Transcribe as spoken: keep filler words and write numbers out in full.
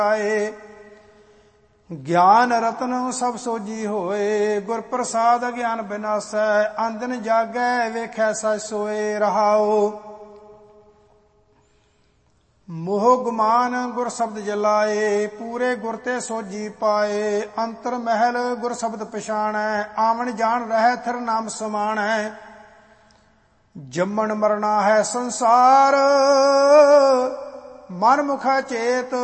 ਆਏ। ਗਿਆਨ ਰਤਨ ਸਭ ਸੋਜੀ ਹੋਏ, ਗੁਰ ਪ੍ਰਸਾਦ ਅਗਿਆਨ ਬਿਨਾਸੈ। ਅੰਦਨ ਜਾਗੈ ਵੇਖੈ ਸਚ ਸੋਏ ਰਹਾਉ। ਮੋਹ ਗੁਮਾਨ ਗੁਰ ਸ਼ਬਦ ਜਲਾਏ, ਪੂਰੇ ਗੁਰ ਤੇ ਸੋਜੀ ਪਾਏ। ਅੰਤਰ ਮਹਿਲ ਗੁਰ ਸ਼ਬਦ ਪਛਾਣੈ, ਆਵਣ ਜਾਣ ਰਹਿ ਥਿਰ ਨਾਮ ਸਮਾਣੈ। ਜੰਮਣ ਮਰਨਾ ਹੈ ਸੰਸਾਰ, ਮਨ ਮੁਖਾ ਚੇਤ